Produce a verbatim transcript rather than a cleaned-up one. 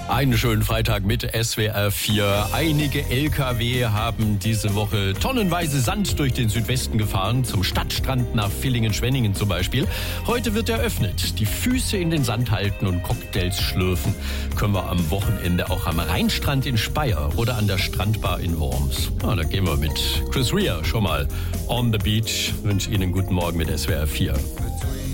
Einen schönen Freitag mit S W R vier. Einige L K W haben diese Woche tonnenweise Sand durch den Südwesten gefahren, zum Stadtstrand nach Villingen-Schwenningen zum Beispiel. Heute wird eröffnet. Die Füße in den Sand halten und Cocktails schlürfen können wir am Wochenende auch am Rheinstrand in Speyer oder an der Strandbar in Worms. Ja, da gehen wir mit Chris Rea schon mal on the beach. Ich wünsche Ihnen guten Morgen mit S W R vier.